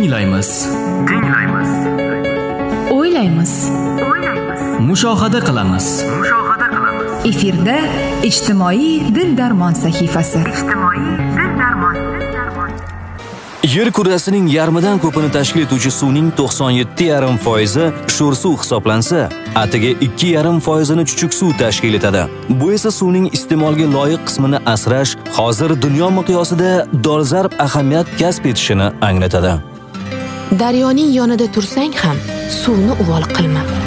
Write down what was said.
Tinglaymiz. O'ylaymiz. Mushohada qilamiz. Efirda ijtimoiy dil-darmon sahifasi. Yer kurrasining yarmidan ko'pini tashkil etuvchi suvning 97,5% sho'r suv hisoblansa, atigi 2,5% chuchuk suv tashkil etadi. Bu esa suvning iste'molga loyiq qismini asrash hozir dunyo miqyosida dolzarb ahamiyat kasb etishini anglatadi. Daryoning yonida tursang ham suvni uvol qilma.